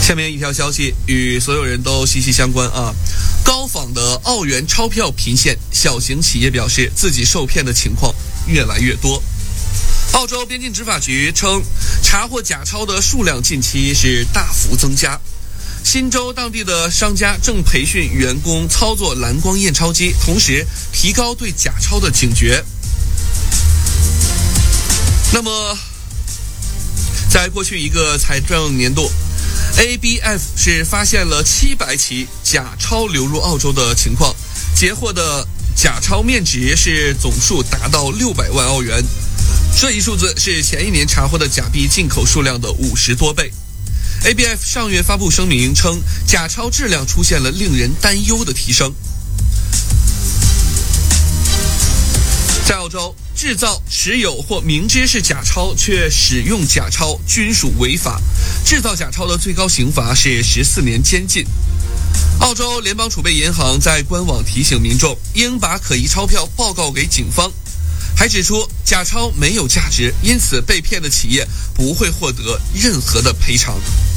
下面一条消息与所有人都息息相关啊！高仿的澳元钞票频现，小型企业表示自己受骗的情况越来越多。澳洲边境执法局称，查获假钞的数量近期是大幅增加。新州当地的商家正培训员工操作蓝光验钞机，同时提高对假钞的警觉。那么，在过去一个财政年度，ABF 是发现了700起假钞流入澳洲的情况，截获的假钞面值是总数达到600万澳元，这一数字是前一年查获的假币进口数量的50多倍。ABF 上月发布声明称，假钞质量出现了令人担忧的提升。在澳洲，制造、持有或明知是假钞却使用假钞均属违法。制造假钞的最高刑罚是14年监禁。澳洲联邦储备银行在官网提醒民众应把可疑钞票报告给警方，还指出假钞没有价值，因此被骗的企业不会获得任何的赔偿。